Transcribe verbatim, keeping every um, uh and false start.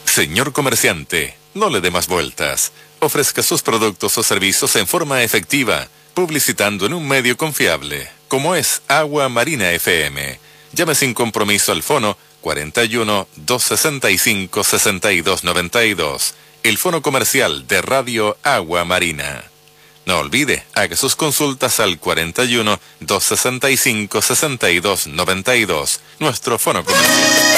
Señor comerciante, no le dé más vueltas. Ofrezca sus productos o servicios en forma efectiva, publicitando en un medio confiable, como es Agua Marina F M. Llame sin compromiso al fono cuarenta y uno, doscientos sesenta y cinco, sesenta y dos noventa y dos, el fono comercial de Radio Agua Marina. No olvide, haga sus consultas al cuarenta y uno, doscientos sesenta y cinco, sesenta y dos noventa y dos, nuestro fono comercial.